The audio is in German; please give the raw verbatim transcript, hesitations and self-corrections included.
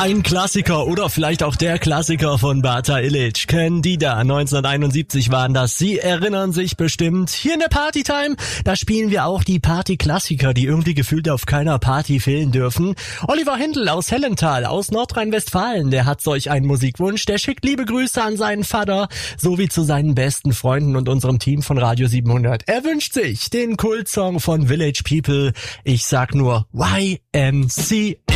Ein Klassiker oder vielleicht auch der Klassiker von Bata Illich. Candida, neunzehnhunderteinundsiebzig waren das. Sie erinnern sich bestimmt. Hier in der Partytime, da spielen wir auch die Party-Klassiker, die irgendwie gefühlt auf keiner Party fehlen dürfen. Oliver Hindl aus Hellenthal, aus Nordrhein-Westfalen, der hat solch einen Musikwunsch. Der schickt liebe Grüße an seinen Vater, sowie zu seinen besten Freunden und unserem Team von Radio siebenhundert. Er wünscht sich den Kultsong von Village People. Ich sag nur Y M C A.